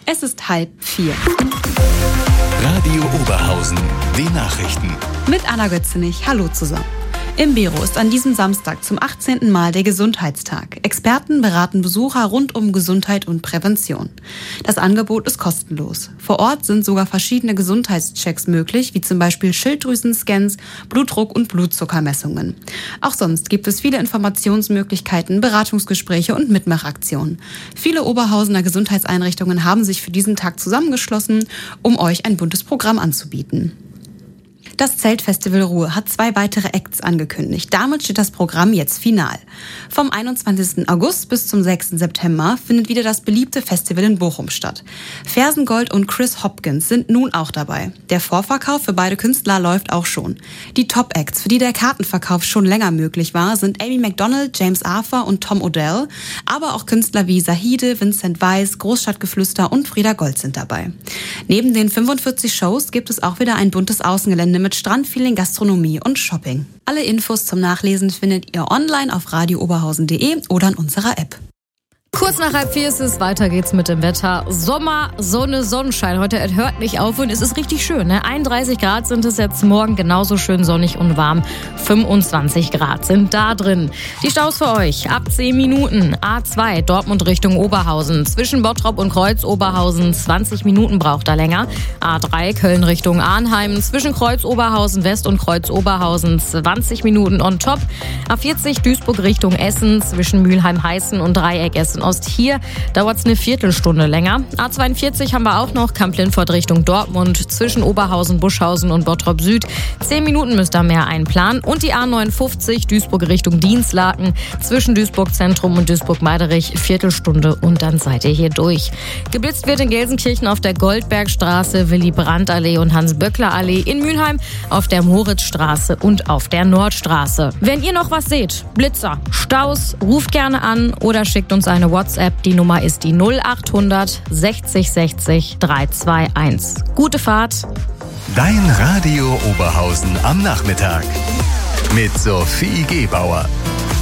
Es ist 3:30. Radio Oberhausen, die Nachrichten. Mit Anna Götzenich. Hallo zusammen. Im Bero ist an diesem Samstag zum 18. Mal der Gesundheitstag. Experten beraten Besucher rund um Gesundheit und Prävention. Das Angebot ist kostenlos. Vor Ort sind sogar verschiedene Gesundheitschecks möglich, wie zum Beispiel Schilddrüsenscans, Blutdruck- und Blutzuckermessungen. Auch sonst gibt es viele Informationsmöglichkeiten, Beratungsgespräche und Mitmachaktionen. Viele Oberhausener Gesundheitseinrichtungen haben sich für diesen Tag zusammengeschlossen, um euch ein buntes Programm anzubieten. Das Zeltfestival Ruhr hat 2 weitere Acts angekündigt. Damit steht das Programm jetzt final. Vom 21. August bis zum 6. September findet wieder das beliebte Festival in Bochum statt. Fersengold und Chris Hopkins sind nun auch dabei. Der Vorverkauf für beide Künstler läuft auch schon. Die Top-Acts, für die der Kartenverkauf schon länger möglich war, sind Amy Macdonald, James Arthur und Tom Odell. Aber auch Künstler wie Sahide, Vincent Weiss, Großstadtgeflüster und Frieda Gold sind dabei. Neben den 45 Shows gibt es auch wieder ein buntes Außengelände mit Strandfeeling, Gastronomie und Shopping. Alle Infos zum Nachlesen findet ihr online auf radiooberhausen.de oder in unserer App. Kurz nach 3:30 ist es, weiter geht's mit dem Wetter. Sommer, Sonne, Sonnenschein. Heute hört nicht auf und es ist richtig schön. 31 Grad sind es jetzt, morgen genauso schön sonnig und warm. 25 Grad sind da drin. Die Staus für euch ab 10 Minuten. A2 Dortmund Richtung Oberhausen. Zwischen Bottrop und Kreuz Oberhausen 20 Minuten braucht er länger. A3 Köln Richtung Arnheim. Zwischen Kreuz Oberhausen West und Kreuz Oberhausen 20 Minuten on top. A40 Duisburg Richtung Essen. Zwischen Mülheim-Heißen und Dreieck Essen Ost. Hier dauert es eine Viertelstunde länger. A42 haben wir auch noch, Kamp-Lindfort Richtung Dortmund, zwischen Oberhausen, Buschhausen und Bottrop Süd. 10 Minuten müsst ihr mehr einplanen. Und die A59 Duisburg Richtung Dienstlaken, zwischen Duisburg Zentrum und Duisburg-Meiderich, Viertelstunde und dann seid ihr hier durch. Geblitzt wird in Gelsenkirchen auf der Goldbergstraße, Willy-Brandt-Allee und Hans-Böckler-Allee, in Mülheim auf der Moritzstraße und auf der Nordstraße. Wenn ihr noch was seht, Blitzer, Staus, ruft gerne an oder schickt uns eine WhatsApp. Die Nummer ist die 0800 60 60 321. Gute Fahrt. Dein Radio Oberhausen am Nachmittag mit Sophie Gebauer.